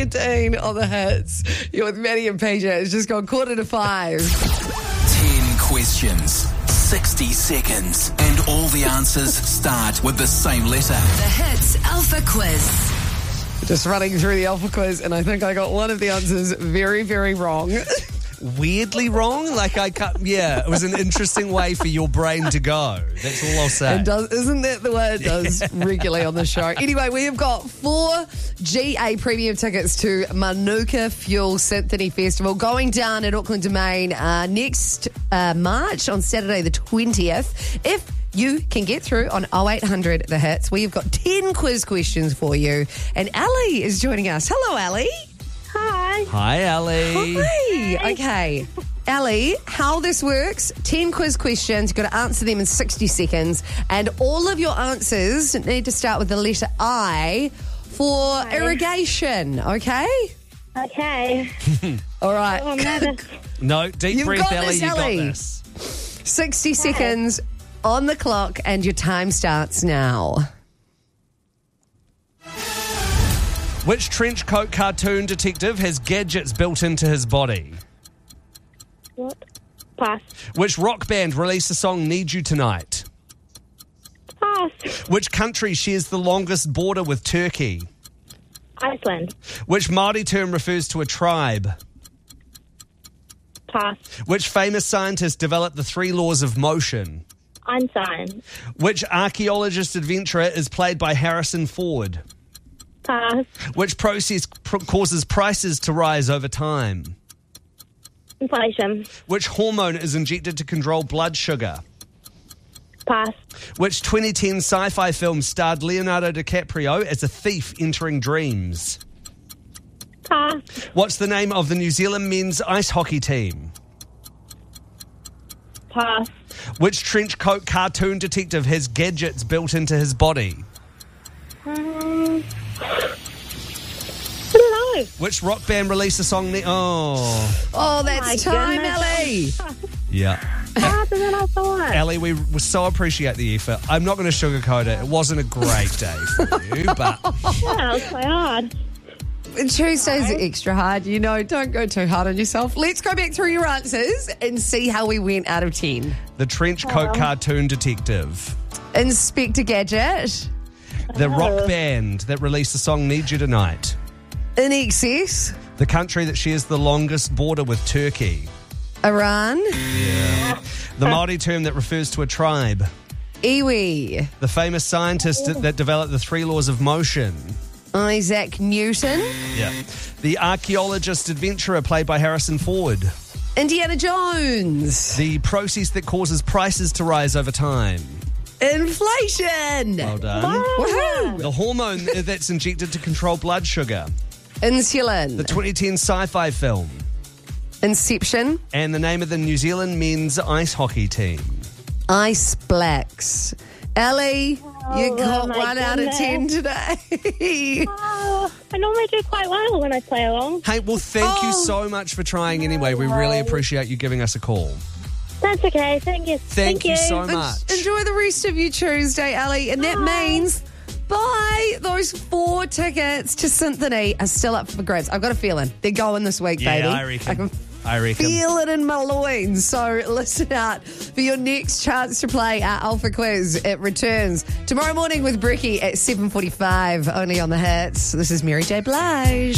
7:13 on the Hits. You're with Maddie and PJ. It's just gone 4:45. 10 questions, 60 seconds, and all the answers start with the same letter. The Hits Alpha Quiz. Just running through the Alpha Quiz, and I think I got one of the answers very, very wrong. Weirdly wrong? It was an interesting way for your brain to go. That's all I'll say. Isn't that the way it does regularly on the show? Anyway, we have got 4 GA premium tickets to Manuka Fuel Symphony Festival going down at Auckland Domain next March on Saturday the 20th. If you can get through on 0800 The Hits, we've got 10 quiz questions for you. And Ali is joining us. Hello, Ali. Hi. Hi, Ali. Hi. Okay. Ali, how this works, 10 quiz questions. You've got to answer them in 60 seconds. And all of your answers need to start with the letter I for irrigation, okay? Okay. All right. Oh, I'm nervous. No, deep You've breath, got Ali. this, You got Ali. this. 60 seconds on the clock, and your time starts now. Which trench coat cartoon detective has gadgets built into his body? What? Pass. Which rock band released the song Need You Tonight? Pass. Which country shares the longest border with Turkey? Iceland. Which Māori term refers to a tribe? Pass. Which famous scientist developed the 3 laws of motion? Einstein. Which archaeologist adventurer is played by Harrison Ford? Pass. Which process causes prices to rise over time? Inflation. Which hormone is injected to control blood sugar? Pass. Which 2010 sci-fi film starred Leonardo DiCaprio as a thief entering dreams? Pass. What's the name of the New Zealand men's ice hockey team? Pass. Which trench coat cartoon detective has gadgets built into his body? I don't know. Which rock band released the song... Oh, that's my time, goodness. Ali. Yeah. Harder than I thought. Ali, we so appreciate the effort. I'm not going to sugarcoat it. It wasn't a great day for you, but... Yeah, that was quite hard. Tuesdays are extra hard, you know. Don't go too hard on yourself. Let's go back through your answers and see how we went out of 10. The trench coat cartoon detective. Inspector Gadget. The rock band that released the song Need You Tonight. In Excess. The country that shares the longest border with Turkey. Iran. The Māori term that refers to a tribe. Iwi. The famous scientist that developed the 3 laws of motion. Isaac Newton. Yeah. The archaeologist adventurer played by Harrison Ford. Indiana Jones. The process that causes prices to rise over time. Inflation. Well done. Woohoo. The hormone that's injected to control blood sugar. Insulin. The 2010 sci-fi film. Inception. And the name of the New Zealand men's ice hockey team. Ice Blacks. Ellie, you got my 1 out of goodness. 10 today. Oh, I normally do quite well when I play along. Hey, well, thank you so much for trying anyway. We really appreciate you giving us a call. That's okay. Thank you. Thank you so much. Enjoy the rest of your Tuesday, Ali. And that means those 4 tickets to Symphony are still up for grabs. I've got a feeling they're going this week, baby. I reckon. I can feel it in my loins. So listen out for your next chance to play our Alpha Quiz. It returns tomorrow morning with Bricky at 7:45, only on the Hits. This is Mary J. Blige.